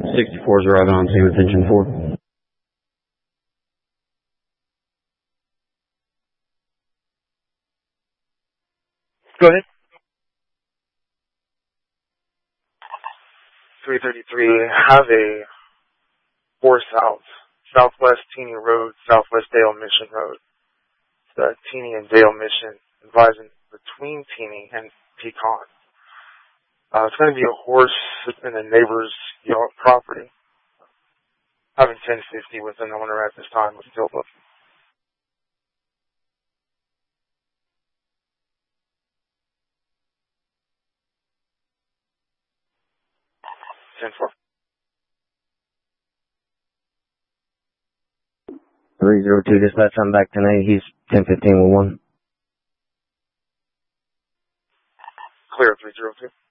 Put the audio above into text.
64 is arriving on scene with engine 4. Go ahead. 333, have a 4 South, Southwest Teeny Road, Southwest Dale Mission Road. It's Teeny and Dale Mission, advising between Teeny and Pecan. It's going to be a horse in the neighbor's yard property. Having 1050 with an owner at this time, but still looking. 10-4. 302 dispatch, I'm back tonight. He's 1015 with 1. Clear 302.